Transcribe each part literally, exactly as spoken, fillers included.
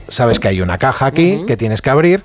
sabes que hay una caja aquí uh-huh. que tienes que abrir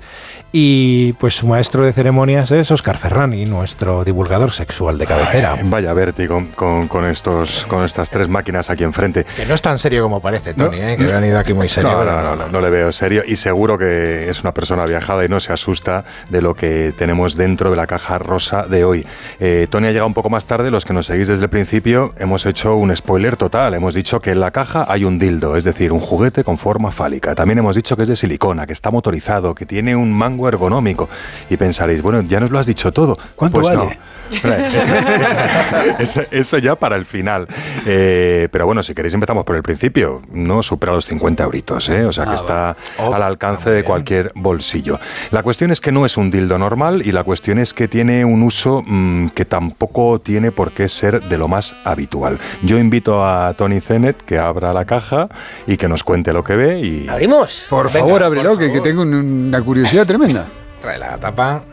y pues su maestro de ceremonias es Óscar Ferrani, nuestro divulgador sexual de cabecera. Ay, vaya vértigo con, con, estos, con estas tres máquinas aquí enfrente. Que no es tan serio como parece, Tony, no, ¿eh? que no, han ido aquí muy serio. No, no, no, no, no le veo serio y seguro que es una persona viajada y no se asusta de lo que tenemos dentro de la caja rosa de hoy. Eh, Tony ha llegado un poco más tarde, los que nos seguís desde el principio hemos hecho un spoiler total, hemos dicho que en la caja hay un dildo, es decir, un juguete con forma fálica. También hemos dicho que es de silicona, que está motorizado, que tiene un mango ergonómico y pensaréis, bueno, ya nos lo has dicho todo. ¿Cuánto pues vale? No. Eso, eso, eso, eso ya para el final. Eh, pero bueno, si queréis empezamos por el principio. No supera los cincuenta euritos, ¿eh? O sea que ah, está oh, al alcance de cualquier bolsillo. La cuestión es que no es un dildo normal y la cuestión es que tiene un uso mmm, que tampoco tiene por qué ser de lo más habitual. Yo invito a Tony Zenet que abra la caja y que nos cuente lo que ve y... ¿Abrimos? Por Venga, favor, ábrelo, por que, favor. que tengo una curiosidad tremenda. Trae la tapa.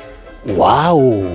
¡Wow!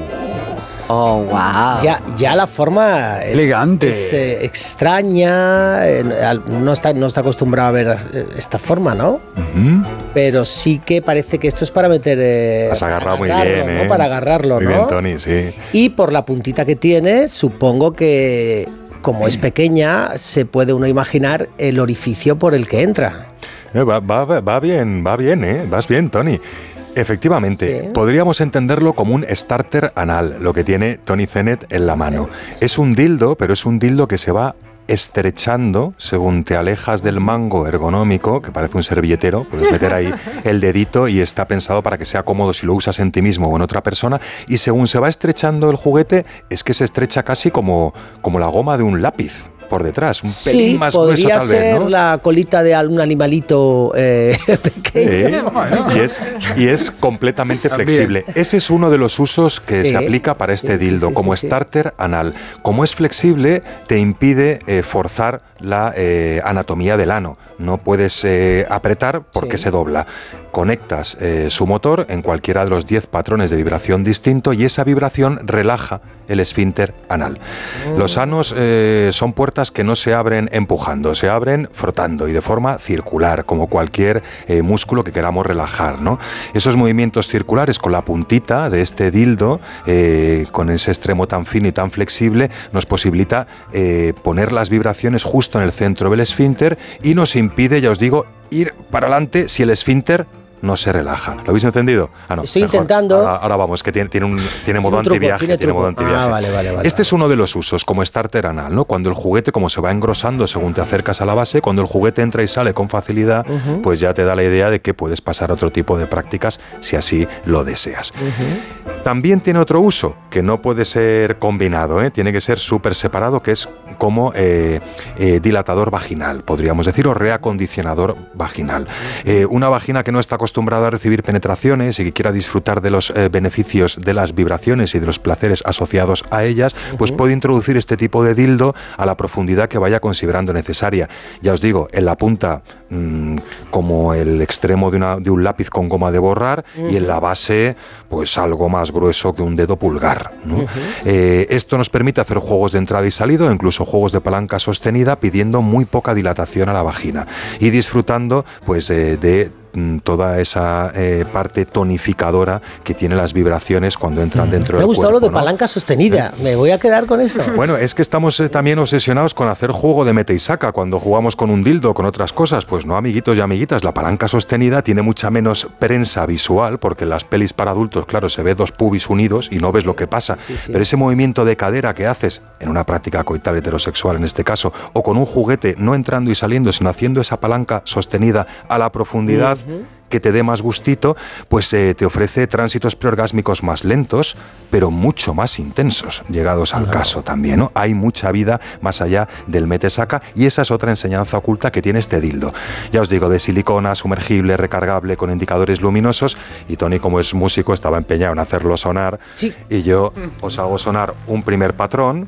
Oh, wow. Ya, ya la forma es, elegante. Es eh, extraña, eh, no, está, no está acostumbrado a ver esta forma, ¿no? Uh-huh. Pero sí que parece que esto es para meter... Eh, Has agarrado muy bien, bien, ¿no? ¿eh? Para agarrarlo, muy ¿no? Muy bien, Tony, sí. Y por la puntita que tiene, supongo que, como es pequeña, se puede uno imaginar el orificio por el que entra. Eh, va, va, va bien, va bien, ¿eh? Vas bien, Tony. Efectivamente, sí. Podríamos entenderlo como un starter anal, lo que tiene Tony Zenet en la mano. Es un dildo, pero es un dildo que se va estrechando según te alejas del mango ergonómico, que parece un servilletero, puedes meter ahí el dedito y está pensado para que sea cómodo si lo usas en ti mismo o en otra persona, y según se va estrechando el juguete, es que se estrecha casi como, como la goma de un lápiz por detrás, un sí, pelín más grueso tal vez, ¿no? Podría ser la colita de algún animalito eh, pequeño. Sí, y, es, y es completamente flexible. Ese es uno de los usos que sí. se aplica para este sí, dildo, sí, sí, como sí, starter sí. anal. Como es flexible, te impide eh, forzar la eh, anatomía del ano. No puedes eh, apretar porque sí. se dobla. Conectas eh, su motor en cualquiera de los diez patrones de vibración distinto y esa vibración relaja el esfínter anal. Mm. Los anos eh, son puertas que no se abren empujando, se abren frotando y de forma circular, como cualquier eh, músculo que queramos relajar, ¿no? Esos movimientos circulares con la puntita de este dildo, eh, con ese extremo tan fino y tan flexible, nos posibilita eh, poner las vibraciones justo en el centro del esfínter y nos impide, ya os digo, ir para adelante si el esfínter no se relaja. ¿Lo habéis entendido? Ah, no, Estoy mejor. intentando. Ahora, ahora vamos, que tiene, tiene, un, tiene modo truco, antiviaje. Tiene, tiene modo antiviaje. Ah, vale, vale, vale, este vale. es uno de los usos, como starter anal, ¿no? Cuando el juguete, como se va engrosando según te acercas a la base, cuando el juguete entra y sale con facilidad, uh-huh. pues ya te da la idea de que puedes pasar a otro tipo de prácticas si así lo deseas. Uh-huh. También tiene otro uso, que no puede ser combinado, ¿eh? Tiene que ser súper separado, que es como eh, eh, dilatador vaginal, podríamos decir, o reacondicionador vaginal. Uh-huh. Eh, una vagina que no está acostumbrada a recibir penetraciones y que quiera disfrutar de los eh, beneficios de las vibraciones y de los placeres asociados a ellas, uh-huh. pues puede introducir este tipo de dildo a la profundidad que vaya considerando necesaria. Ya os digo, en la punta mmm, como el extremo de, una, de un lápiz con goma de borrar uh-huh. y en la base pues algo más grueso que un dedo pulgar, ¿no? Uh-huh. Eh, esto nos permite hacer juegos de entrada y salida, incluso juegos de palanca sostenida, pidiendo muy poca dilatación a la vagina y disfrutando pues eh, de toda esa eh, parte tonificadora que tiene las vibraciones cuando entran dentro Me del ha gustado cuerpo, lo de ¿no? palanca sostenida, me voy a quedar con eso. Bueno, es que estamos eh, también obsesionados con hacer juego de mete y saca cuando jugamos con un dildo, con otras cosas. Pues no, amiguitos y amiguitas, la palanca sostenida tiene mucha menos prensa visual, porque en las pelis para adultos, claro, se ve dos pubis unidos y no ves lo que pasa, sí, sí. pero ese movimiento de cadera que haces en una práctica coital heterosexual en este caso, o con un juguete no entrando y saliendo, sino haciendo esa palanca sostenida a la profundidad uh-huh. que te dé más gustito, pues eh, te ofrece tránsitos preorgásmicos más lentos, pero mucho más intensos, llegados al claro. caso también, ¿no? Hay mucha vida más allá del mete-saca y esa es otra enseñanza oculta que tiene este dildo. Ya os digo, de silicona, sumergible, recargable, con indicadores luminosos, y Tony, como es músico, estaba empeñado en hacerlo sonar, sí. y yo os hago sonar un primer patrón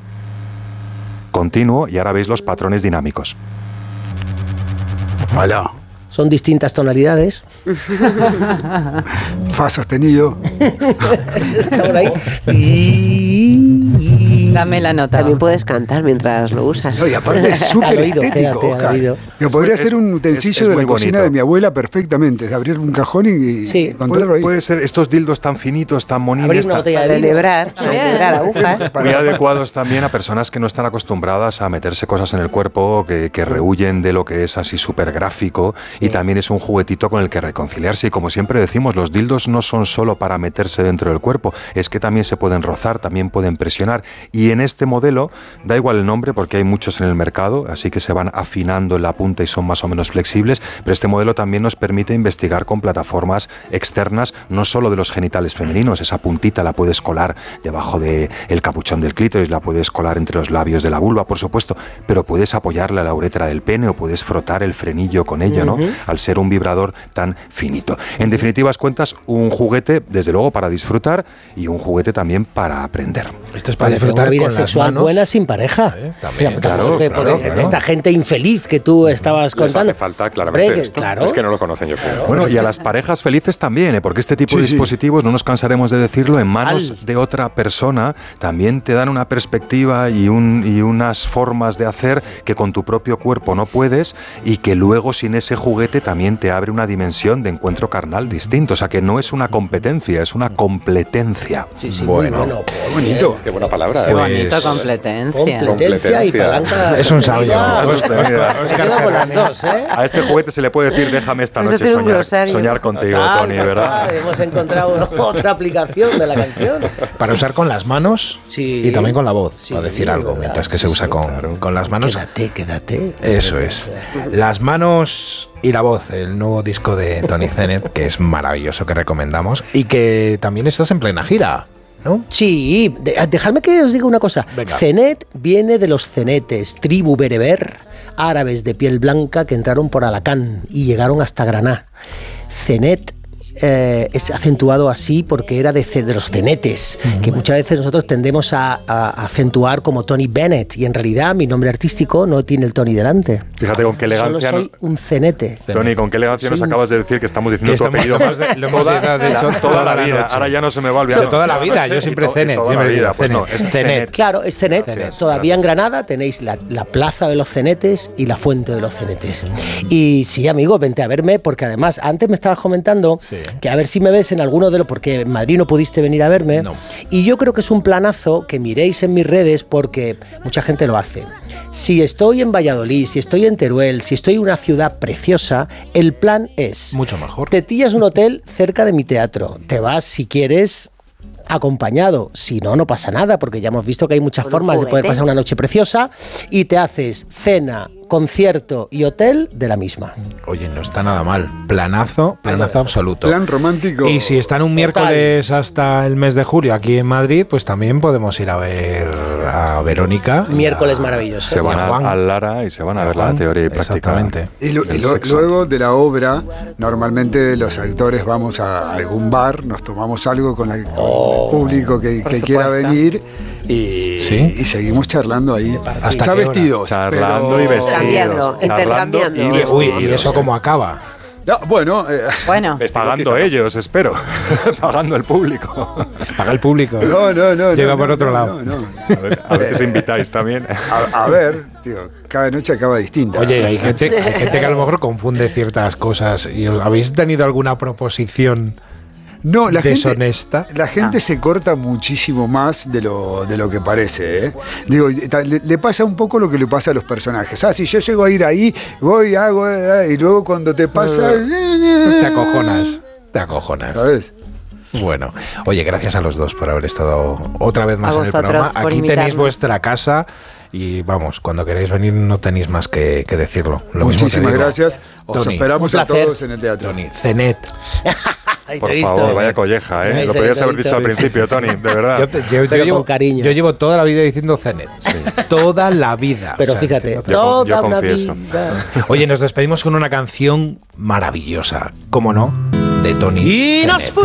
continuo y ahora veis los patrones dinámicos. Hola. Son distintas tonalidades. Fa sostenido. Está por ahí. Dame la nota. También puedes cantar mientras lo usas. No, y aparte es súper estético, Oscar. Que podría ser un utensilio es, es de la cocina bonito. de mi abuela perfectamente, es abrir un cajón y sí. encontrarlo ahí. Puede ser estos dildos tan finitos, tan monines. Abrir una botella de celebrar, celebrar agujas. Muy adecuados también a personas que no están acostumbradas a meterse cosas en el cuerpo, que, que rehuyen de lo que es así súper gráfico, y también es un juguetito con el que reconciliarse. Y como siempre decimos, los dildos no son solo para meterse dentro del cuerpo, es que también se pueden rozar, también pueden presionar. Y en este modelo, da igual el nombre porque hay muchos en el mercado, así que se van afinando en la punta y son más o menos flexibles, pero este modelo también nos permite investigar con plataformas externas, no solo de los genitales femeninos. Esa puntita la puedes colar debajo del capuchón del clítoris, la puedes colar entre los labios de la vulva, por supuesto, pero puedes apoyarla a la uretra del pene o puedes frotar el frenillo con ella, ¿no? Uh-huh. Al ser un vibrador tan finito. En definitivas cuentas, un juguete, desde luego, para disfrutar y un juguete también para aprender. Esto es para disfrutar una vida con sexual las manos. buena sin pareja. ¿Eh? También, Mira, claro, porque, claro, porque claro. Esta gente infeliz que tú estabas Les contando. hace falta claramente Hombre, esto. claro. Es que no lo conocen, yo creo. Bueno, y a las parejas felices también, ¿eh? Porque este tipo Sí, de sí. dispositivos, no nos cansaremos de decirlo, en manos Al. de otra persona también te dan una perspectiva y, un, y unas formas de hacer que con tu propio cuerpo no puedes, y que luego sin ese juguete también te abre una dimensión de encuentro carnal distinto. O sea, que no es una competencia, es una completencia. Sí, sí, Bueno. muy bueno. Qué bonito. Qué buena palabra. Qué ¿eh? bonito, Pues- completencia. Completencia y palanca. Es un sabio. sostenida. Me quedo con las dos, ¿eh? A este juguete se le puede decir, déjame esta Vamos a noche hacer un soñar, glosario. soñar contigo, Total, Tony, total. ¿verdad? Hemos encontrado otra aplicación de la canción. Para usar con las manos Sí. y también con la voz, Sí, para decir algo, verdad. mientras que se Sí, usa sí, con, claro. con las manos. Quédate, quédate. Eso es. Las manos y la voz, el nuevo disco de Tony Zenet, que es maravilloso, que recomendamos, y que también estás en plena gira, ¿no? Sí, de- dejadme que os diga una cosa. Venga. Cenet viene de los cenetes, tribu bereber, árabes de piel blanca que entraron por Alacán y llegaron hasta Granada. Cenet eh, es acentuado así porque era de, ce- de los cenetes, que muchas veces nosotros tendemos a, a- a acentuar como Tony Bennett, y en realidad mi nombre artístico no tiene el Tony delante. Fíjate con qué elegancia. Solo soy un cenete. Tony, con qué elegancia nos Soy un- acabas de decir que estamos diciendo Que tu estamos- apellido lo hemos de- lo hemos toda, de- de hecho, la- toda toda la la vida. noche. Ahora ya no se me va a olvidar. Sí, toda la vida, yo Y siempre to- y Zenet, toda siempre la digo vida, pues no, Zenet. es Zenet. Zenet. Claro, es Cenet. Cenet, Todavía claro. en Granada tenéis la, la plaza de los cenetes y la fuente de los cenetes. Y sí, amigo, vente a verme, porque además antes me estabas comentando Sí. que a ver si me ves en alguno de los... Porque en Madrid no pudiste venir a verme. No. Y yo creo que es un planazo que miréis en mis redes, porque mucha gente lo hace. Si estoy en Valladolid, si estoy en Teruel, si estoy en una ciudad preciosa, el plan es... Mucho mejor. Te pillas un hotel cerca de mi teatro. Te vas, si quieres, acompañado. Si no, no pasa nada, porque ya hemos visto que hay muchas Con un formas de poder juguete. pasar una noche preciosa, y te haces cena, concierto y hotel de la misma. Oye, no está nada mal. Planazo, planazo absoluto. Plan romántico. Y si están un miércoles hasta el mes de julio aquí en Madrid, pues también podemos ir a ver a Verónica. y Miércoles a- maravilloso. Se van Y a a, Juan. a Lara y se van a ver la Juan. teoría y práctica. Exactamente. Y, lo- y del lo- sexo. luego de la obra, normalmente los actores vamos a algún bar, nos tomamos algo con, la- con Oh, el público que, por que quiera supuesto. venir y, ¿Sí? y seguimos charlando ahí. ¿Hasta Ya qué hora? vestidos. Charlando pero- y vestidos. Cambiando, Charlando intercambiando. y Y, vestidos. uy, ¿y eso cómo acaba? No, bueno, eh, Bueno, Pagando ellos, espero. Pagando el público. Paga el público. no, no, no. Lleva no, por no, otro no, lado. no, no. A ver, a ver si invitáis también. A, a ver, tío, cada noche acaba distinta. Oye, hay gente, hay gente que a lo mejor confunde ciertas cosas. ¿Y os habéis tenido alguna proposición no, la deshonesta? Gente, la gente se corta muchísimo más de lo, de lo que parece. ¿eh? Digo, le, le pasa un poco lo que le pasa a los personajes. Ah, si yo llego a ir ahí, voy, hago, eh, y luego cuando te pasa... Te acojonas. Te acojonas. ¿Sabes? Bueno, oye, gracias a los dos por haber estado otra vez más A en el vosotros programa. por Aquí tenéis invitarnos. vuestra casa y vamos, cuando queréis venir no tenéis más que, que decirlo. Lo mismo te Muchísimas digo. gracias. Os Tony, esperamos un a placer. todos en el teatro. Tony, Zenet. Ahí Por te he visto. favor, vaya colleja, ¿eh? Ahí Lo te- podías te he haber visto, dicho al te he visto. principio, Tony, de verdad. Yo, te- yo- yo Pero llevo, con cariño. yo llevo toda la vida diciendo Zenet. Toda la vida. Pero O sea, fíjate, que no te- Yo- toda yo una confieso. vida. Oye, nos despedimos con una canción maravillosa, ¿cómo no? De Tony. Y nos Zenet.